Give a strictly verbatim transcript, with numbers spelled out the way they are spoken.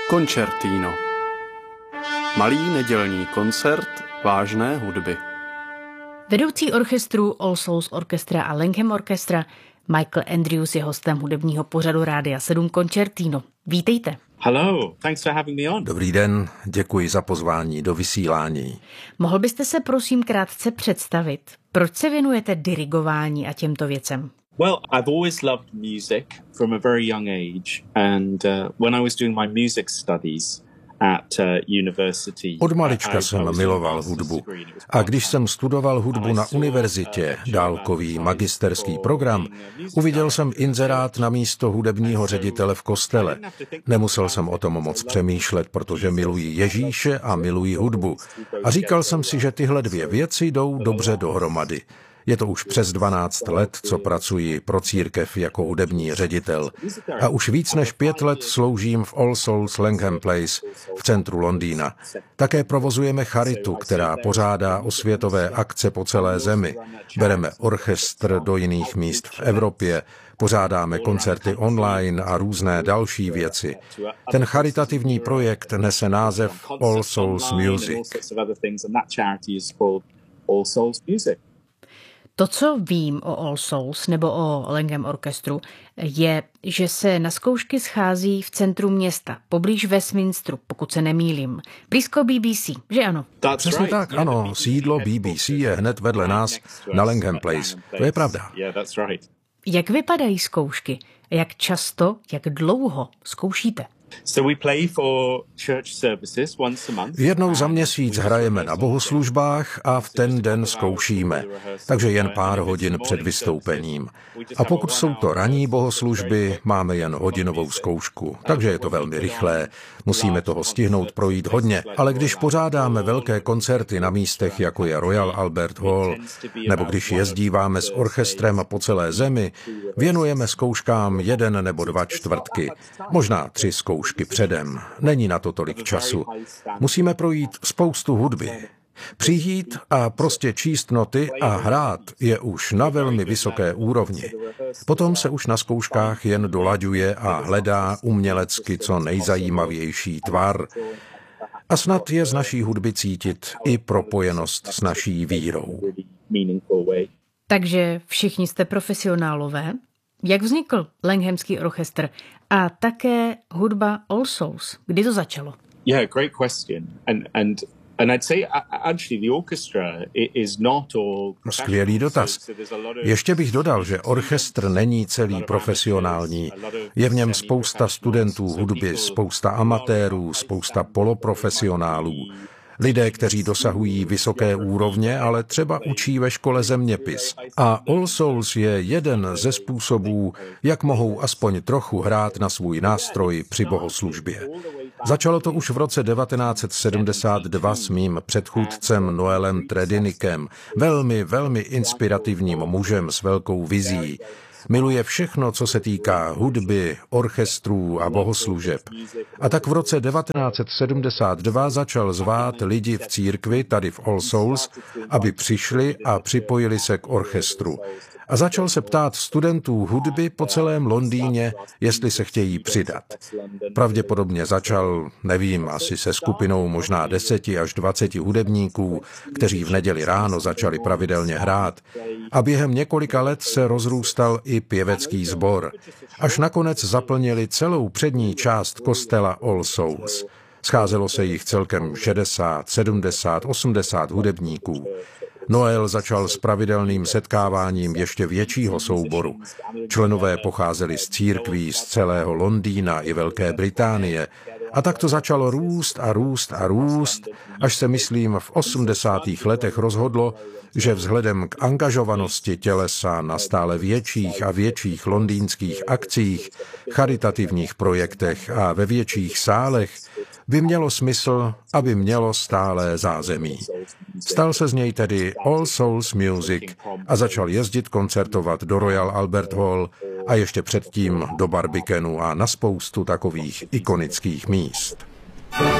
Concertino. Malý nedělní koncert vážné hudby. Vedoucí orchestru All Souls Orchestra a Langham Orchestra Michael Andrews je hostem hudebního pořadu Rádia sedm Concertino. Vítejte. Hello, thanks for having me on. Dobrý den, děkuji za pozvání do vysílání. Mohl byste se prosím krátce představit, proč se věnujete dirigování a těmto věcem? Well, I've always loved music from a very young age, and uh, when I was doing my music studies at uh, university. Od malička jsem miloval hudbu a když jsem studoval hudbu na univerzitě, dálkový magisterský program, uviděl jsem inzerát na místo hudebního ředitele v kostele. Nemusel jsem o tom moc přemýšlet, protože miluji Ježíše a miluji hudbu. A říkal jsem si, že tyhle dvě věci jdou dobře dohromady. Je to už přes dvanáct let, co pracuji pro církev jako hudební ředitel. A už víc než pět let sloužím v All Souls Langham Place v centru Londýna. Také provozujeme charitu, která pořádá osvětové akce po celé zemi. Bereme orchestr do jiných míst v Evropě, pořádáme koncerty online a různé další věci. Ten charitativní projekt nese název All Souls Music. To, co vím o All Souls nebo o Langham Orchestru, je, že se na zkoušky schází v centru města, poblíž Westminsteru, pokud se nemýlím. Blízko B B C, že ano? Přesně tak, ano. Sídlo B B C je hned vedle nás na Langham Place. To je pravda. Jak vypadají zkoušky? Jak často, jak dlouho zkoušíte? Jednou za měsíc hrajeme na bohoslužbách a v ten den zkoušíme, takže jen pár hodin před vystoupením. A pokud jsou to ranní bohoslužby, máme jen hodinovou zkoušku, takže je to velmi rychlé, musíme toho stihnout projít hodně, ale když pořádáme velké koncerty na místech, jako je Royal Albert Hall, nebo když jezdíváme s orchestrem po celé zemi, věnujeme zkouškám jeden nebo dva čtvrtky, možná tři zkoušky předem. Není na to tolik času. Musíme projít spoustu hudby. Přijít a prostě číst noty a hrát je už na velmi vysoké úrovni. Potom se už na zkouškách jen dolaďuje a hledá umělecky co nejzajímavější tvar. A snad je z naší hudby cítit i propojenost s naší vírou. Takže všichni jste profesionálové? Jak vznikl Langhamský orchestr a také hudba All Souls? Kdy to začalo? Yeah, great question. And and and I'd say actually the orchestra is not all. Skvělý dotaz. Ještě bych dodal, že orchestr není celý profesionální. Je v něm spousta studentů hudby, spousta amatérů, spousta poloprofesionálů. Lidé, kteří dosahují vysoké úrovně, ale třeba učí ve škole zeměpis. A All Souls je jeden ze způsobů, jak mohou aspoň trochu hrát na svůj nástroj při bohoslužbě. Začalo to už v roce devatenáct set sedmdesát dva s mým předchůdcem Noelem Tredinnickem, velmi, velmi inspirativním mužem s velkou vizí. Miluje všechno, co se týká hudby, orchestrů a bohoslužeb. A tak v roce devatenáct set sedmdesát dva začal zvát lidi v církvi tady v All Souls, aby přišli a připojili se k orchestru. A začal se ptát studentů hudby po celém Londýně, jestli se chtějí přidat. Pravděpodobně začal, nevím, asi se skupinou možná deseti až dvaceti hudebníků, kteří v neděli ráno začali pravidelně hrát. A během několika let se rozrůstal i pěvecký sbor. Až nakonec zaplnili celou přední část kostela All Souls. Scházelo se jich celkem šedesát, sedmdesát, osmdesát hudebníků. Noel začal s pravidelným setkáváním ještě většího souboru. Členové pocházeli z církví z celého Londýna i Velké Británie. A tak to začalo růst a růst a růst, až se, myslím, v osmdesátých letech rozhodlo, že vzhledem k angažovanosti tělesa na stále větších a větších londýnských akcích, charitativních projektech a ve větších sálech by mělo smysl, aby mělo stálé zázemí. Stal se z něj tedy All Souls Music a začal jezdit koncertovat do Royal Albert Hall a ještě předtím do Barbicanu a na spoustu takových ikonických míst.